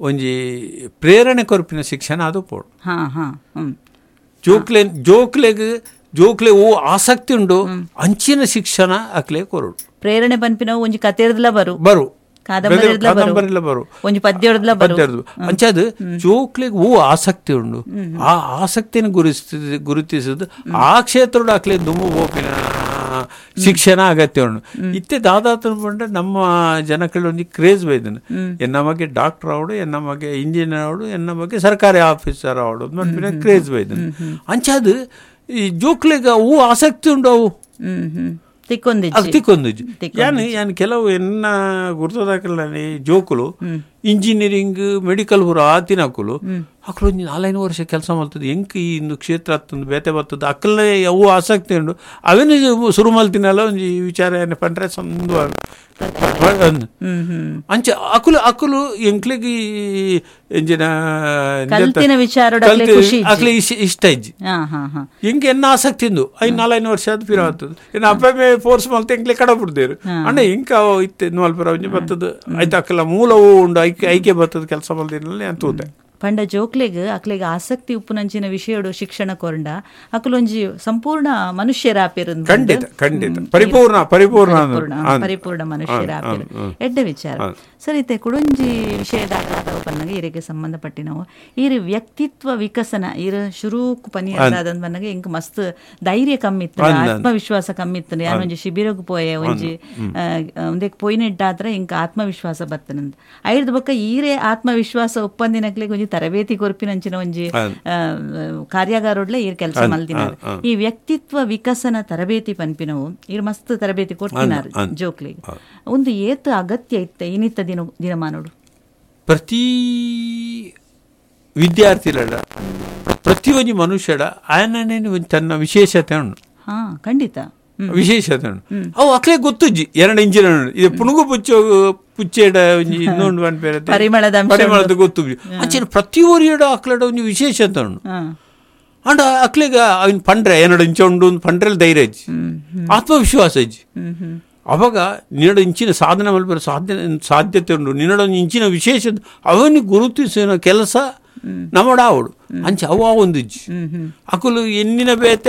ಒಂಜಿ ಪ್ರೇರಣೆ ಕೊರ್ಪಿನ ಶಿಕ್ಷಣ ಅದು ಪೋಡು. ಜೋಕ್ಲೆ ಓ ಆಸಕ್ತಿ ಉಂಡು ಅಂಚಿನ ಶಿಕ್ಷಣ ಅಕ್ಲೆ ಕೊರಡು. ಪ್ರೇರಣೆ ಪನ್ಪಿನ ಒಂಜಿ ಕತೆರ್ದಲ ಬರು ಕಾದಂಬರಿಲ ಬರು ಒಂಜಿ ಪದ್ಯರ್ದಲ ಬರು ಅಂಚದ ಜೋಕ್ಲೆಗ್ ಓ ಆಸಕ್ತಿ ಉಂಡು. ಆ ಆಸಕ್ತಿನ ಗುರುತಿಸಿದ ಆ ಕ್ಷೇತ್ರ ಅಕ್ಲೆ ದುಮ್ಮು ಓಪಿನ ಶಿಕ್ಷಣ ಅಗತ್ಯ ಉಂಡು. ಇತ್ತೆ ದಾದಾತ ಬಂದ್ರೆ ನಮ್ಮ ಜನಕ್ಕೆ ಒಂದು ಕ್ರೇಜ್ ಬೈದನು ಎನ್ನ ಮಗೆ ಡಾಕ್ಟರ್ ಅವಡು, ಎನ್ನ ಮಗೆ ಇಂಜಿನಿಯರ್ ಅವಡು, ಎನ್ನ ಮಗೆ ಸರ್ಕಾರಿ ಆಫೀಸರ್ ಅವಡು ಮನ್ಪಿನ ಕ್ರೇಜ್ ಬೈದನು. ಅಂಚಾದ ಈ ಜೋಕ್ಲೆಗ ಅವು ಆಸಕ್ತಿ ಉಂಡು. ಅವು ತಿಕ್ಕೊಂದಿಜ್ಜಿ ಯಾನ್ ಕೆಲವು ಎನ್ನ ಗುರ್ತದಾಕಲ್ಲ ಜೋಕುಲು ಇಂಜಿನಿಯರಿಂಗ್ ಮೆಡಿಕಲ್ ಪೂರ ಆತಿನಕುಲು ಅಕ್ಕಲು 4 ವರ್ಷ ಕೆಲಸ ಮಾಡ್ತದೆ ಎಂಕ್ ಈ ಒಂದು ಕ್ಷೇತ್ರ ಹತ್ತೊಂದು ಬೇತೆ ಬರ್ತದೆ ಅಕ್ಕಲ್ಲೇ ಅವು ಆಸಕ್ತಿ ಉಂಡು. ಅವೇನು ಶುರು ಮಲ್ತಿನಲ್ಲ ಒಂಜಿ ವಿಚಾರ ಏನು ಪಂಡ್ರೆ ಸಂದು ಅಂಚ ಅಕ್ಕಲು ಎಂಕ್ಲಿಗೆ ಎಂಜಿನ ಅಕ್ಲೆ ಇಷ್ಟ ಇಜ್ಜಿ ಎಂಗೆ ಎನ್ನ ಆಸಕ್ತಿ ಇಂದು 5-4 ವರ್ಷ ಅದು ಪಿರ ಆಗ್ತದೆ. ಇನ್ನು ಅಪ್ಪೆ ಫೋರ್ಸ್ ಮಲ್ತ ಎಂಕ್ಲೆ ಕಡ ಬಿಡ್ದೇರು ಅಣ್ಣ ಇಂಕ ಇತ್ತೆ ನೋಲ್ಪಿರ ಒಂಜಿ ಬರ್ತದೆ ಆಯ್ತು ಅಕ್ಕಲ್ಲ ಮೂಲವು ಉಂಡು ಐಕೆ ಬರ್ತದೆ ಕೆಲಸ ಮಲ್ತಿನಲ್ಲಿ ಅಂತೂತೆ ಪಂಡ ಜೋಕ್ಲೆಗ್ ಅಕ್ಲೆಗ್ ಆಸಕ್ತಿ ಉಪ್ಪುನಂಚಿನ ವಿಷಯಡು ಶಿಕ್ಷಣ ಕೊರಂಡ ಅಕ್ಲೊಂಜಿ ಸಂಪೂರ್ಣ ಮನುಷ್ಯರಾಪಿರ ಪರಿಪೂರ್ಣ ಮನುಷ್ಯರಾಪಿರ ಎಡ್ಡ ವಿಚಾರ ಸರಿತೆ ಕುಡೊಂಜಿ ವಿಷಯದಾಗ ಪನ್ನಗೆ ಇರಿಗೆ ಸಂಬಂಧಪಟ್ಟಿನವು ಈರು ವ್ಯಕ್ತಿತ್ವ ವಿಕಸನ ಈರು ಶುರೂಕು ಪನಿ ಬನ್ನಗೆ ಇಂಕ ಮಸ್ತ್ ಧೈರ್ಯ ಕಮ್ಮಿತ್ತು ಆತ್ಮವಿಶ್ವಾಸ ಕಮ್ಮಿತ್ತು ಯಾನೊಂಜಿ ಶಿಬಿರಗು ಪೋಯೆ ಒಂಜಿ ಒಂದಕ್ಕೆ ಪೋಯಿನಿಟ್ಟಾತ್ರ ಇಂಕ ಆತ್ಮವಿಶ್ವಾಸ ಬತ್ತನಂತ ಐರ್ದ ಬೊಕ್ಕ ಈರೇ ಆತ್ಮವಿಶ್ವಾಸ ಒಪ್ಪಂದಿನಕ್ಲೆ ಒಂಜಿ ತರಬೇತಿ ಕೊರ್ಪಿನಂಚಿನ ಒಂಜಿ ಕಾರ್ಯಾಗಾರೋಡ್ಲೆ ಈರ್ ಕೆಲಸ ಮಲ್ತಿನಾರು. ಈ ವ್ಯಕ್ತಿತ್ವ ವಿಕಸನ ತರಬೇತಿ ಪನ್ಪಿನವು ಈರ್ ಮಸ್ತ್ ತರಬೇತಿ ಕೊಡ್ತಿನಾರು ಜೋಕ್ಲಿಗೆ. ಒಂದು ಏತು ಅಗತ್ಯ ಇತ್ತೆ ಇನಿತ್ತ ದಿನಮಾನೋಡು ಪ್ರತಿ ವಿದ್ಯಾರ್ಥಿಗಳ ಪ್ರತಿಯೊಂದು ಮನುಷ್ಯಡ ಆಯನೇ ತನ್ನ ವಿಶೇಷತೆ ಉಂಟು. ಖಂಡಿತ ವಿಶೇಷತೆ ಉಂಟು. ಅವು ಅಕ್ಲೆ ಗೊತ್ತುಜ್ಜಿ 2 ಇಂಚಿನ ಇದು ಪುಣುಗು ಪುಚ್ಚೆಡ ಇನ್ನೊಂದು ಪರಿಮಳದ ಗೊತ್ತು ಅಂಚೆ ಪ್ರತಿಯೊರಿಯಡ ಅಕ್ಲೆಡ ಒಂದು ವಿಶೇಷತೆ ಉಂಟು. ಅಂಡ ಅಕ್ಲೆಗ ಅವನ್ ಪಂಡ್ರೆ 2 ಇಂಚ ಉಂಡು ಪಂಡ್ರೆಲ್ ಧೈರ್ಯ ಇಜ್ಜಿ ಆತ್ಮವಿಶ್ವಾಸ ಇಜ್ಜಿ. ಅವಾಗ 2 ಇಂಚಿನ ಸಾಧನೆ ಮಲ್ಪರ ಸಾಧ್ಯತೆ ಉಂಡು. 2 ಇಂಚಿನ ವಿಶೇಷ ಅವನಿಗೆ ಗುರುತಿಸಿನ ಕೆಲಸ ನಮ್ಮಡಾವಡು ಅಂಚೆ ಅವ ಒಂದು ಇಜ್ಜಿ ಅಕುಲು ಎನ್ನಿನ ಬೇತೆ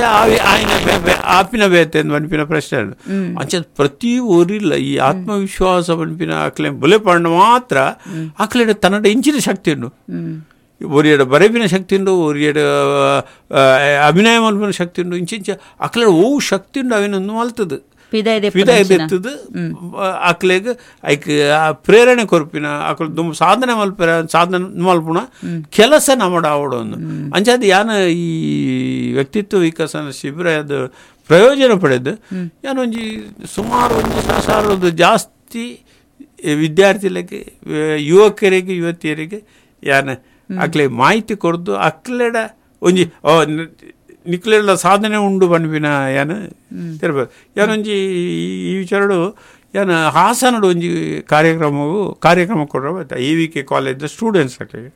ಆಪಿನ ಬೇತೆ ಪನ್ಪಿನ ಪ್ರಶ್ನೆ ಅಂಚೆ ಪ್ರತಿ ಊರಿಲ್ಲ ಈ ಆತ್ಮವಿಶ್ವಾಸ ಪನ್ಪಿನ ಅಕ್ಲೆ ಬೊಲೆ ಪಂಡ ಮಾತ್ರ ಅಕ್ಲೆಡ ತನ್ನಡ ಇಂಚಿನ ಶಕ್ತಿ ಉಂಡು. ಒರಿಯಡ ಬರೆಪಿನ ಶಕ್ತಿ ಉಂಡು, ಒರಿಯಡ ಅಭಿನಯ ಮಲ್ಪಿನ ಶಕ್ತಿ ಉಂಡು. ಇಂಚಿಂಚ ಅಕ್ಲೆಡ ಓವು ಶಕ್ತಿ ಉಂಡು ಅವಿನೊಂದು ಮಲ್ತದು ಎತ್ತದು ಅಕ್ಲೆಗ್ ಐಕ್ ಪ್ರೇರಣೆ ಕೊರ್ಪಿನ ಅಕ್ಲ ದುಮ್ ಸಾಧನೆ ಮಲ್ಪುಣ ಕೆಲಸ ನಮ್ಮಡ ಆವಡೊಂದು ಅಂಚಾದ ಯಾನ ಈ ವ್ಯಕ್ತಿತ್ವ ವಿಕಸನ ಶಿಬಿರದ ಪ್ರಯೋಜನ ಪಡೆದು ಯಾನೊಂಜಿ ಸುಮಾರು 1,000 ಜಾಸ್ತಿ ವಿದ್ಯಾರ್ಥಿಗಳಿಗೆ ಯುವಕರಿಗೆ ಯುವತಿಯರಿಗೆ ಯಾನ ಅಕ್ಲೆ ಮಾಹಿತಿ ಕೊಡ್ದು ಅಕ್ಲೆಡ ಒಂಜಿ ನಿಕ್ಲೆಲ್ಲ ಸಾಧನೆ ಉಂಡು ಪನ್ಪಿನ ಯಾನು ತಿರ್ಬೋದು. ಯಾನೊಂಜಿ ಈ ವಿಚಾರಡು ಯಾನು ಹಾಸನಡು ಒಂಜಿ ಕಾರ್ಯಕ್ರಮ ಕೊಡ್ರ AVK ಕಾಲೇಜ್ ಸ್ಟೂಡೆಂಟ್ಸ್ ಅಕ್ಲೆಗೆ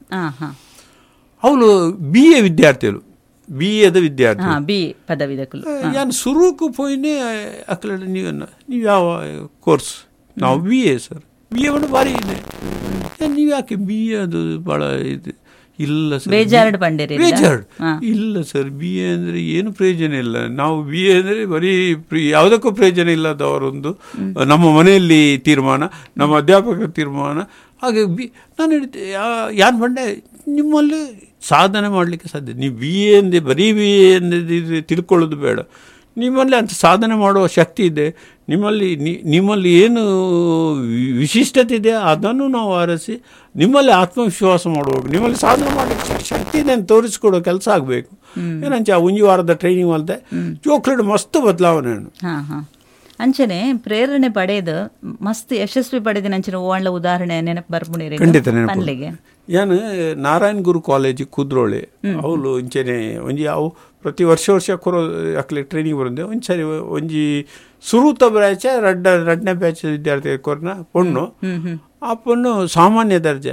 ಅವಳು BA ವಿದ್ಯಾರ್ಥಿಗಳು BAದ ವಿದ್ಯಾರ್ಥಿ ಯಾನು ಸುರುಕು ಪೋಯಿನೇ ಅಕ್ಲೆಡ ನೀವು ಯಾವ ಕೋರ್ಸ್ ನಾವು BA ಸರ್ BA ಒಂದು ಭಾರಿ ಇದೆ ನೀವು ಯಾಕೆ BA ಅದು ಭಾಳ ಇದು ಇಲ್ಲ ಸರ್ ಬೇಜಾರು ಇಲ್ಲ ಸರ್ BA ಅಂದರೆ ಏನು ಪ್ರಯೋಜನ ಇಲ್ಲ. ನಾವು BA ಅಂದರೆ ಬರೀ ಯಾವುದಕ್ಕೂ ಪ್ರಯೋಜನ ಇಲ್ಲದವರೊಂದು ನಮ್ಮ ಮನೆಯಲ್ಲಿ ತೀರ್ಮಾನ, ನಮ್ಮ ಅಧ್ಯಾಪಕರ ತೀರ್ಮಾನ. ಹಾಗೆ ನಾನು ಹೇಳ್ತೆ ಯಾರು ಬಂಡೆ ನಿಮ್ಮಲ್ಲಿ ಸಾಧನೆ ಮಾಡಲಿಕ್ಕೆ ಸಾಧ್ಯ. ನೀವು BA ಎಂದೇ ಬರೀ BA ಎಂದೇ ತಿಳ್ಕೊಳ್ಳೋದು ಬೇಡ. ನಿಮ್ಮಲ್ಲಿ ಅಂತ ಸಾಧನೆ ಮಾಡುವ ಶಕ್ತಿ ಇದೆ. ನಿಮ್ಮಲ್ಲಿ ಏನು ವಿಶಿಷ್ಟತೆ ಇದೆ ಅದನ್ನು ನಾವು ಆರಿಸಿ ನಿಮ್ಮಲ್ಲಿ ಆತ್ಮವಿಶ್ವಾಸ ಮಾಡುವಾಗ ನಿಮ್ಮಲ್ಲಿ ಸಾಧನೆ ಮಾಡಲಿಕ್ಕೆ ಶಕ್ತಿ ಇದೆ ಅಂತ ತೋರಿಸ್ಕೊಡೋ ಕೆಲಸ ಆಗಬೇಕು. ಏನಂಚ ಒಂಜಿ ವಾರದ ಟ್ರೈನಿಂಗ್ ಅಲ್ದೆ ಜೋಕ್ಲೆಡ್ ಮಸ್ತ್ ಬದಲಾವಣೆ ಅಂಚನೆ ಪ್ರೇರಣೆ ಪಡೆದು ಮಸ್ತ್ ಯಶಸ್ವಿ ಪಡೆದಿನ ಅಂಚಿನ ಒಳ್ಳೆ ಉದಾಹರಣೆ ನೆನಪು ಬರ್ಬಿಡಿ. ಖಂಡಿತ ನೆನಪು. ನಾನು ನಾರಾಯಣ್ ಗುರು ಕಾಲೇಜ್ ಕುದ್ರೋಳೆ ಅವಳು ಇಂಚೆನೆ ಒಂಜಿ ಅವು ಪ್ರತಿ ವರ್ಷ ಕೊರೋ ಅಕ್ಲೆ ಟ್ರೈನಿಂಗ್ ಬರಂದೆ ಒಂದ್ಸರಿ ಒಂಜಿ ಸುರುತ ಬ್ಯಾಚ ರಡ್ನೇ ಬ್ಯಾಚ್ ವಿದ್ಯಾರ್ಥಿ ಕೊರ್ನ ಪೊಣ್ಣು ಆ ಪೊಣ್ಣು ಸಾಮಾನ್ಯ ದರ್ಜೆ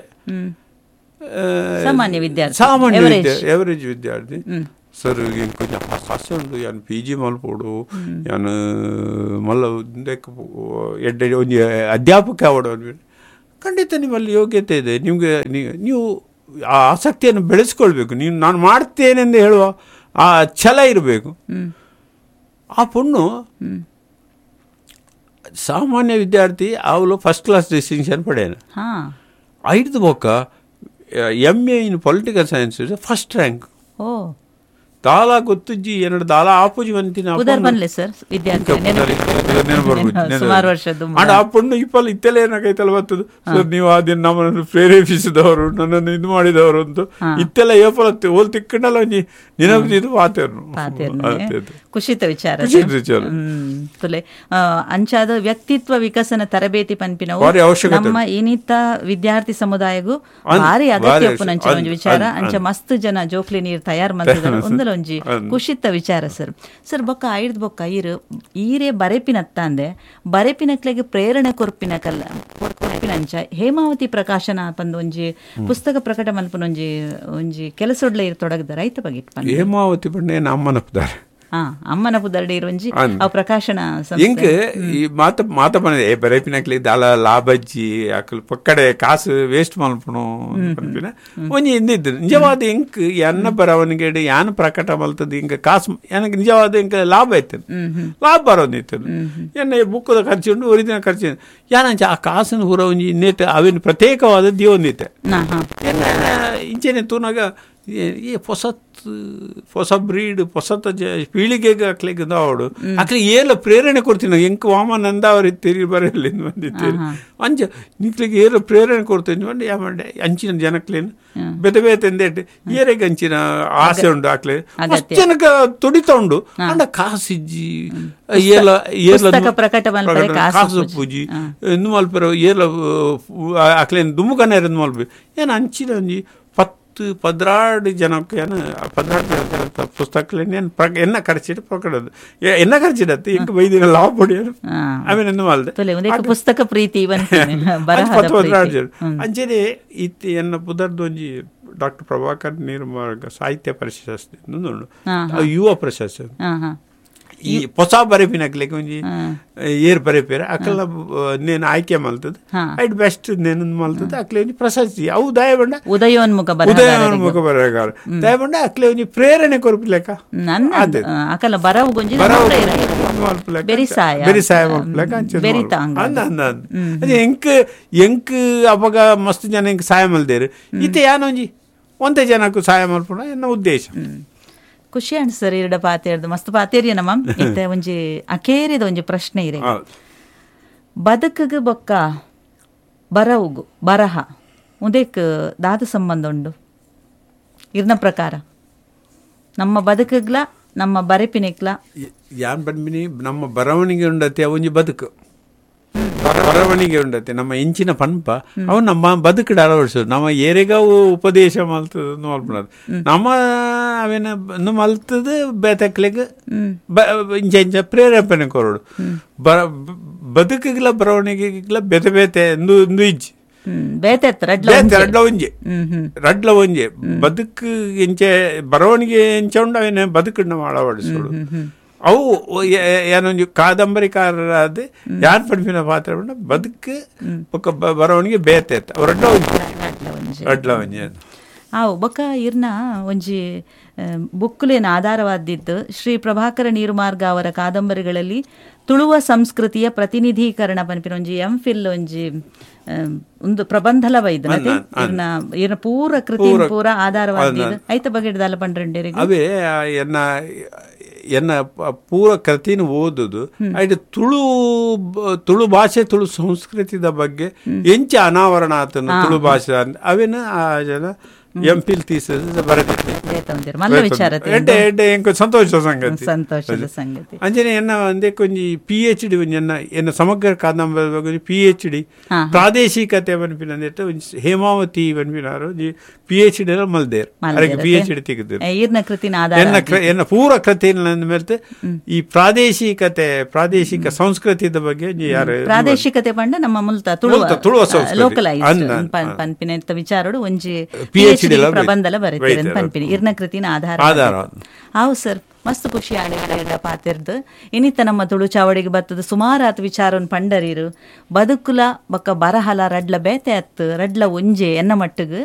ಎವರೇಜ್ ವಿದ್ಯಾರ್ಥಿ ಸರ್ ಏನು ಕೊಂಚ ಕಷ್ಟ ಉಂಟು ಯಾನು PG ಮಲ್ಪೋಡು ಯಾನು ಮಲ್ಲ ಒಂಜಿ ಅಧ್ಯಾಪಕ ಆವಡು ಖಂಡಿತ ನಿಮ್ಮಲ್ಲಿ ಯೋಗ್ಯತೆ ಇದೆ. ನಿಮಗೆ ನೀವು ಆ ಆಸಕ್ತಿಯನ್ನು ಬೆಳೆಸ್ಕೊಳ್ಬೇಕು. ನಾನು ಮಾಡ್ತೇನೆಂದು ಹೇಳುವ ಆ ಛಲ ಇರಬೇಕು. ಆ ಪುಣ್ಣು ಸಾಮಾನ್ಯ ವಿದ್ಯಾರ್ಥಿ ಅವಳು ಫಸ್ಟ್ ಕ್ಲಾಸ್ ಡಿಸ್ಟಿಂಕ್ಷನ್ ಪಡೆಯನು. 5 ಬೊಕ್ಕ MA in political science first rank. ದಾಲ ಗೊತ್ತುಜ್ಜಿ ಎರಡು ದಾಲ ಆಪುಜಿ ಬಂತಿನ ಆ ಪುಣ್ಣು ಇಪ್ಪಲ್ಲಿ ಇತ್ತಲೇ ಏನಾಗೈತಲ್ಲ ಬರ್ತದೆ. ಸೊ ನೀವು ಅದನ್ನ ನಮ್ಮನ್ನು ಪ್ರೇರೇಪಿಸಿದವರು, ನನ್ನನ್ನು ಇದು ಮಾಡಿದವರು ಅಂತ ಇತ್ತೆಲ್ಲ ಏಪಲ ಓಲ್ ತಿಕ್ಕಂಡಲ್ಲ ಒಂಜಿ ನಿನದು ಪಾತೇರ್ನು ಖುಷಿತ ವಿಚಾರ ತುಲೆ ಅಂಚಾದ ವ್ಯಕ್ತಿತ್ವ ವಿಕಸನ ತರಬೇತಿ ಪನ್ಪಿನವು ನಮ್ಮ ಇನ್ನಿತ ವಿದ್ಯಾರ್ಥಿ ಸಮುದಾಯಗೂ ಭಾರಿ ಅಗತ್ಯ ಉಪ್ಪುನಂಚಿನ ಒಂದು ವಿಚಾರ. ಅಂಚ ಮಸ್ತ್ ಜನ ಜೋಕ್ಲಿ ನೀರು ತಯಾರು ಮಾಡ್ತಿದ್ದಾರೆ. ಒಂದಲ ಒಂಜಿ ಖುಷಿತ ವಿಚಾರ ಸರ್ ಬೊಕ್ಕ ಐದು ಬೊಕ್ಕ ಈರೇ ಬರೆಪಿನತ್ತ ಅಂದೆ ಬರೆಪಿನಕ್ಲೆಗೆ ಪ್ರೇರಣೆ ಕೊರ್ಪಿನಂಚ ಹೇಮಾವತಿ ಪ್ರಕಾಶನ ಪಂದು ಒಂಜಿ ಪುಸ್ತಕ ಪ್ರಕಟ ಮಲ್ಪನ ಒಂಜಿ ಕೆಲಸೊಡ್ಲೆ ತೊಡಗದ ರೈತ ಬಗೆಟ್ ಹೇಮಾವತಿ ಪಂಡೆ ಅಮ್ಮನಪ್ಪದಾರೆ ಅಮ್ಮನ ಪುದರ್ಡೆ ಇರುವಂಜಿ ಅವು ಪ್ರಕಾಶನ ಎಂಕ್ ಈ ಮಾತ ಬಂದಿದೆ ಬರೇಪಿನಕ್ಲಿ ದಾಲ ಲಾಭಜ್ಜಿ ಅಕಲ್ ಪಕ್ಕಡೆ ಕಾಸು ವೇಸ್ಟ್ ಮಲ್ಪನು ಪನ್ಪಿನ ಒಂಜಿ ಇಂದಿದ್ದು ನಿಜವಾದ ಎಂಕ್ ಎನ್ನ ಬರವನಿಗೆ ಯಾನ್ ಪ್ರಕಟ ಮಲ್ತದ ಇಂಕ ಕಾಸು ನನಗೆ ನಿಜವಾದ ಇಂಕ ಲಾಭ ಐತೆ ಲಾಭ ಬರೋದಿತ್ತು. ಎನ್ನ ಬುಕ್ಕದ ಖರ್ಚು ಉಂಟು ಒರಿಜಿನ ಖರ್ಚು ಯಾನಂಚ ಆ ಕಾಸನ್ನು ಹುರ ಒಂಜಿ ಇನ್ನೇಟ್ ಅವೇನು ಪ್ರತ್ಯೇಕವಾದ ದಿವೊಂದಿತ್ತೆ ಇಂಚೆನೆ ತೂನಾಗ ಹೊಸ ಬ್ರೀಡ್ ಹೊಸತ ಪೀಳಿಗೆಗೆ ಹಾಕ್ಲಿಕ್ಕೆ ಅವಡು ಆಕ್ಲಿ ಏಲ ಪ್ರೇರಣೆ ಕೊಡ್ತೀನಿ ಎಂಕ್ ವಾಮನಂದ ಅವ್ರ ತಿರುಗಿ ಬರಲಿ ಬಂದಿತ್ತೇರಿ ಅಂಚ ನಿಕ್ಲಿಗೆ ಏಲ ಪ್ರೇರಣೆ ಕೊಡ್ತೀನಿ ಬಂದು ಯಾಮಂಡೆ ಅಂಚಿನ ಜನಕ್ಲೇನು ಬೆದ ಬೇತೆಂದೇಟ್ ಏರೆಗೆ ಅಂಚಿನ ಆಸೆ ಉಂಡು ಆಕ್ಲೆ ಅಷ್ಟು ಜನಕ್ಕೆ ತುಡಿತಾ ಉಂಡು ಅಂಡ ಕಾಸಿಜ್ಜಿ ಏಲ ಕಾಸು ಪೂಜಿ ಇನ್ನು ಮಲ್ಪರ ಏಲ ಆಕ್ಲೇನು ದುಮ್ಮುಕನೇರ ಮಲ್ಪಿ ಏನು ಅಂಚಿನ ಒಂಜಿ 16 ಜನಕ್ಕೆ ಪುಸ್ತಕ ಎನ್ನ ಖರ್ಚಿಟ್ಟು ಪಕಡೋದು ಎನ್ನ ಖರ್ಚಿಡತ್ತೆ ಇಂಕ ಬೈದಿನ ಲಾಭ ಪಡಿಯೋದು ಆಮೇಲೆ ಮಾಲ್ದೆ ಪುಸ್ತಕ ಪ್ರೀತಿ 16 ಜನ ಅಂಚೆನೆ ಇತ್ತು ಎನ್ನ ಪುದರ್ದು ಒಂಜಿ ಡಾಕ್ಟರ್ ಪ್ರಭಾಕರ್ ನಿರ್ಮಾರ್ಗ ಸಾಹಿತ್ಯ ಪ್ರಶಸ್ತಿ ಯುವ ಪ್ರಶಸ್ತಿ ಈ ಹೊಸ ಬರೆಪಿನಕ್ಲಿಕ್ಕೆ ಒಂಜಿ ಏರ್ ಬರೆಪೇರ ಅಕಲ್ಲ ನೇನು ಆಯ್ಕೆ ಮಲ್ತದ ಐಟ್ ಬೆಸ್ಟ್ ನೇನು ಮಲ್ತದ ಅಕ್ಲೆ ಒಂಜಿ ಪ್ರಶಸ್ತಿ ಅವು ದಯಬಂಡ ಉದಯೋನ್ಮುಖ ಬರಗಾರ ದಯಬಂಡ ಅಕ್ಲೆ ಒಂಜಿ ಪ್ರೇರಣೆ ಕೊರ್ಪಿಲೆಕ್ಕ ಅಕಲ್ಲ ಬರವು ಗೊಂಜಿ ಬೆರಿಸಾಯ ಮಲ್ಪಲೆಕ್ಕ ಅಂಚೆ ಎಂಕ್ ಅಪಗ ಮಸ್ತ್ ಜನ ಎಂಕ್ ಸಹಾಯ ಮಲ್ದೇರು ಇತ್ತೆ ಯಾನೊಂಜಿ ಒಂದೇ ಜನಕ್ಕೂ ಸಹಾಯ ಮಲ್ಪುಣ ಎನ್ನ ಉದ್ದೇಶ. ಖುಷಿ ಅನ್ಸರ್ ಎರಡ ಪಾತೇರ್ದು ಮಸ್ತ್ ಪಾತೇರಿಯ ನಮ್ಮ ಇತ್ತೆ ಒಂಜಿ ಅಕೇರಿದ ಒಂಜಿ ಪ್ರಶ್ನೆ ಇರೆ ಬದುಕಗ ಬೊಕ್ಕ ಬರವುಗು ಬರಹ ಉದೇಕ್ ದಾದ ಸಂಬಂಧ ಉಂಡು ಇರ್ನ ಪ್ರಕಾರ ನಮ್ಮ ಬದುಕಗ್ಲ ನಮ್ಮ ಬರೆಪಿನಿಕ್ಲ ಯಾನ್ ಬಂದ್ಬಿನಿ ನಮ್ಮ ಬರವಣಿಗೆ ಉಂಡತೆ ಒಂಜಿ ಬದುಕು ಬರವಣಿಗೆ ಉಂಡತೆ ನಮ್ಮ ಇಂಚಿನ ಪನ್ಪ ಅವು ನಮ್ಮ ಬದುಕಡ ಅಳವಡಿಸೋದು ನಮ್ಮ ಏರೆಗಾವು ಉಪದೇಶ ಮಲ್ತದ ಮಲ್ಪನದು ನಮ್ಮ ಅವೇನ ಮಲ್ತದ ಬೇತಕ್ಲಿಗೆ ಇಂಚ ಪ್ರೇರೇಪಣೆ ಕೊರೋಡು ಬದುಕಿಗ್ಲ ಬರವಣಿಗೆಗ್ಲ ಬೆತೆ ಬೇತೆ ಒಂದು ಇಜ್ಜಿ ರಡ್ಲ ಒಂಜೆ ಬದುಕು ಇಂಚೆ ಬರವಣಿಗೆ ಇಂಚ ಉಂಡು ಅವೇನ ಬದುಕನ್ನ ಅಳವಡಿಸೋಡು ಅವು ಏನೊಂದು ಕಾದಂಬರಿಕಾರರಾದ ಯಾರು ಪಡಿಪಿನ ಪಾತ್ರ ಬದುಕು ಬರವಣಿಗೆ ಬೇತೆ ರಡ್ಲ ಒಂಜೆ ಅವು ಬೊಕ್ಕ ಇರ್ನ ಒಂಜಿ ಬುಕ್ಕುಲೇನು ಆಧಾರವಾದಿದ್ದು ಶ್ರೀ ಪ್ರಭಾಕರ ನೀರುಮಾರ್ಗ ಅವರ ಕಾದಂಬರಿಗಳಲ್ಲಿ ತುಳುವ ಸಂಸ್ಕೃತಿಯ ಪ್ರತಿನಿಧೀಕರಣ ಪನ್ಪಿನ ಒಂಜಿ ಎಂಫಿಲ್ ಒಂಜಿ ಒಂದು ಪ್ರಬಂಧಲ ಬೈದನತೆ ಇರ್ನ ಪೂರ ಕೃತಿ ಪೂರ ಆಧಾರವಾದಿದ್ದು ಐತ ಬಗೆಡ್ದಲ್ಲ ಪಂಡ್ರೆಂಡೇರಿಗೆ ಅವೇ ಎನ್ನ ಪೂರ ಕೃತಿನ ಓದುದು ಐದು ತುಳು ಭಾಷೆ ತುಳು ಸಂಸ್ಕೃತಿದ ಬಗ್ಗೆ ಎಂಚ ಅನಾವರಣ ಆತನು ತುಳು ಭಾಷೆ ಅವೇನ ಆ ಜನ ಎಂಪಿಲ್ ಸಂತೋಷದ ಸಂಗತಿ ಅಂಜನೆ ಎನ್ನ ಒಂದೇ ಕೊಂಜಿ PhD ಎನ್ನ ಸಮಗ್ರ ಕಾದಂಬರಿ ಬಗ್ಗೆ PhD ಪ್ರಾದೇಶಿಕತೆ ಬನ್ಪಿನಂದಿಟ್ಟು ಹೇಮಾವತಿ ಬನ್ಪಿನಾರು PhD ಮಲ್ದೇರ್ ಅದಕ್ಕೆ PhD ತೆಗೆದ್ರು ಎನ್ನ ಪೂರ ಕೃತಿ ಮೇಲೆ ಈ ಪ್ರಾದೇಶಿಕ ಸಂಸ್ಕೃತಿದ ಬಗ್ಗೆ ಯಾರು ಪ್ರಾದೇಶಿಕತೆ ಪಂಡ ನಮ್ಮ ಮುಲ್ತ ತುಳುವ ಲೋಕಲೈಸ್ ಪನ್ಪಿನ ವಿಚಾರಡು ಒಂಜಿ PhD PhD ಪ್ರಬಂಧಲ ಬರೀತೀರಿ ಅಂತ ಪನ್ಪಿನಿ ಇರ್ನ ಕೃತಿನ ಆಧಾರ ಅವು ಸರ್ ಮಸ್ತ್ ಖುಷಿ ಆಡ ಪಾತಿರ್ದು ಇನ್ನಿತ್ತ ನಮ್ಮ ತುಳು ಚಾವಡಿಗೆ ಬರ್ತದ ಸುಮಾರಾತ್ ವಿಚಾರನ್ ಪಂಡರೀರು ಬದುಕುಲ ಬೊಕ್ಕ ಬರಹಲ ರಡ್ಲ ಬೇತೆ ಅತ್ತು ರಡ್ಲ ಒಂಜೆ ಎನ್ನ ಮಟ್ಟಿಗೆ